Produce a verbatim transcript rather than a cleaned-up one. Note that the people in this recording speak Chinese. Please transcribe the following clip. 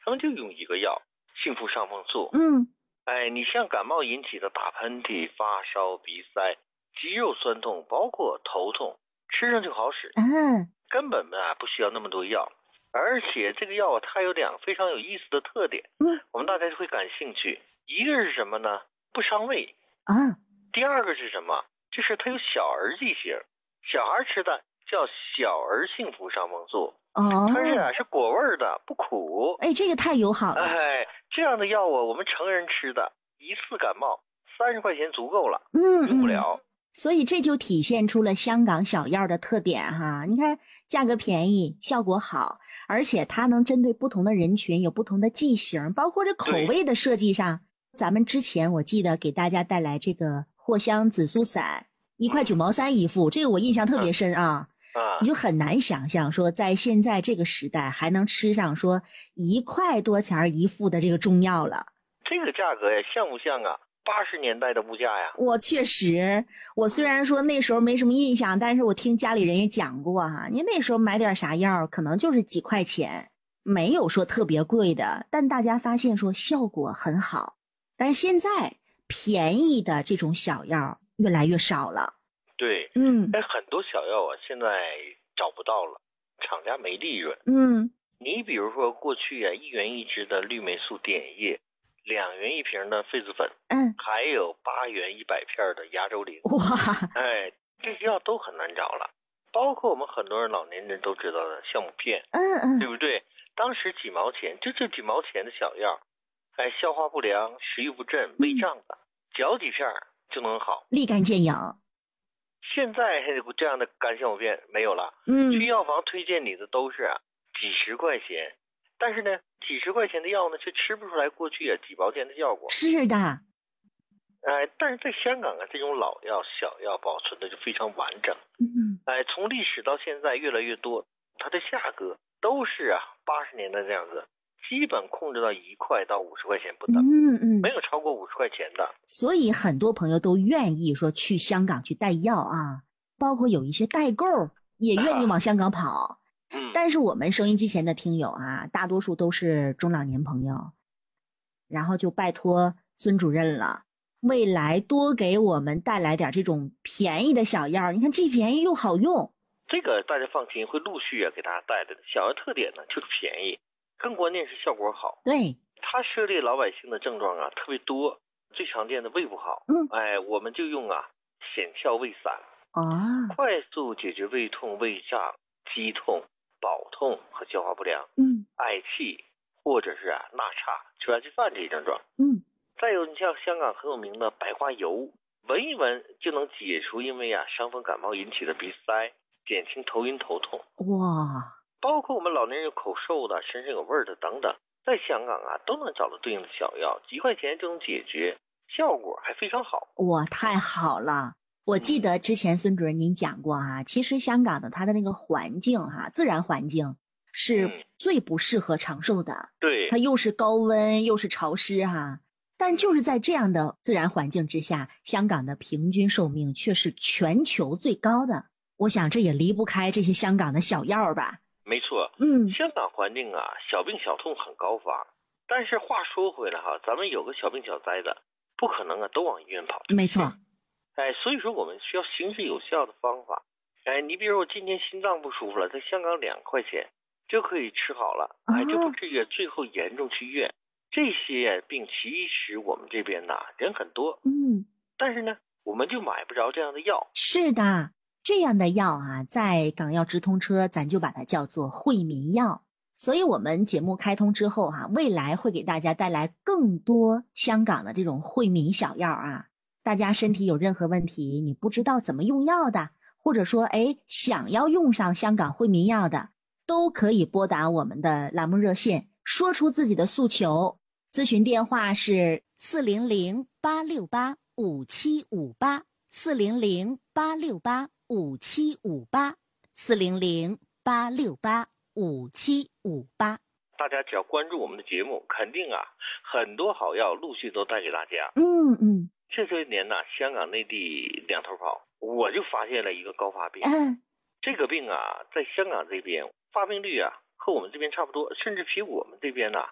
他们就用一个药，幸福上风素。 嗯， 哎，你像感冒引起的打喷嚏、发烧、鼻塞、肌肉酸痛，包括头痛，吃上就好使， 嗯， 根本啊不需要那么多药。而且这个药啊，它有两个非常有意思的特点， 嗯， 我们大家就会感兴趣。一个是什么呢？不伤胃啊。 第二个是什么？就是它有小儿剂型，小孩吃的叫小儿幸福上风素。 哦， 它是啊是果味的，不苦。 哎，这个太友好了。 哎，这样的药啊，我们成人吃的，一次感冒三十块钱足够了， 嗯， 用不了。 所以这就体现出了香港小药的特点哈。你看，价格便宜，效果好，而且它能针对不同的人群有不同的剂型，包括这口味的设计上。咱们之前我记得给大家带来这个藿香紫苏散，一块九毛三一副，这个我印象特别深啊。 啊， 你就很难想象说在现在这个时代还能吃上说一块多钱一副的这个中药了。 这个价格呀，像不像啊八十年代的物价呀？ 我确实，我虽然说那时候没什么印象，但是我听家里人也讲过哈，你那时候买点啥药可能就是几块钱，没有说特别贵的，但大家发现说效果很好。但是现在便宜的这种小药越来越少了。 对， 嗯， 哎，很多小药啊，现在找不到了，厂家没利润。 嗯， 你比如说过去啊，一元一支的氯霉素碘液，两元一瓶的痱子粉， 嗯， 还有八元一百片的牙周灵， 哇， 哎，这些药都很难找了。包括我们很多人老年人都知道的酵母片， 嗯嗯， 对不对？当时几毛钱，就这几毛钱的小药，哎，消化不良、食欲不振、胃胀的，嚼几片就能好， 立竿见影。 现在这样的干酵母片没有了， 嗯， 去药房推荐你的都是啊几十块钱，但是呢，几十块钱的药呢，却吃不出来过去啊几毛钱的效果。 是的， 哎，但是在香港啊，这种老药、小药保存的就非常完整。 嗯， 哎，从历史到现在越来越多，它的价格都是啊八十年代这样子，基本控制到一块到五十块钱不等， 嗯嗯， 没有超过五十块钱的。 所以很多朋友都愿意说去香港去带药啊，包括有一些代购也愿意往香港跑。 嗯， 但是我们收音机前的听友啊，大多数都是中老年朋友，然后就拜托孙主任了，未来多给我们带来点这种便宜的小药，你看既便宜又好用。 这个大家放心，会陆续啊给大家带来的。小药特点呢就是便宜，更关键是效果好。 对， 它涉猎老百姓的症状啊特别多，最常见的胃不好， 嗯， 哎，我们就用啊显窍胃散， 啊， 快速解决胃痛、胃胀、肌痛、饱痛和消化不良、 嗯嗳气或者是啊纳差、吃不下去饭这些症状。 嗯， 再有，你像香港很有名的白花油，闻一闻就能解除因为啊伤风感冒引起的鼻塞，减轻头晕头痛。 哇， 包括我们老年人有口臭的、身上有味儿的等等，在香港啊都能找到对应的小药，几块钱就能解决，效果还非常好。 哇，太好了。我记得之前孙主任您讲过啊，其实香港的它的那个环境哈、啊，自然环境是最不适合长寿的。 对， 它又是高温又是潮湿哈、啊，但就是在这样的自然环境之下，香港的平均寿命却是全球最高的。我想这也离不开这些香港的小药吧。 没错， 嗯， 香港环境啊，小病小痛很高发。但是话说回来哈，咱们有个小病小灾的，不可能啊都往医院跑。 没错。 哎，所以说我们需要行之有效的方法。哎，你比如我今天心脏不舒服了，在香港两块钱就可以吃好了，哎，就不至于最后严重去医院。这些病其实我们这边呐人很多， 嗯， 但是呢，我们就买不着这样的药。 是的，这样的药啊，在港药直通车，咱就把它叫做惠民药。所以我们节目开通之后哈、啊，未来会给大家带来更多香港的这种惠民小药啊。大家身体有任何问题，你不知道怎么用药的，或者说哎想要用上香港惠民药的，都可以拨打我们的栏目热线，说出自己的诉求。咨询电话是四零零八六八五七五八，四零零八六八五七五八，四零零八六八五七五八。 大家只要关注我们的节目，肯定啊很多好药陆续都带给大家。 嗯嗯。 这些年呢，香港内地两头跑，我就发现了一个高发病。 嗯， 这个病啊，在香港这边发病率啊和我们这边差不多，甚至比我们这边呢、啊、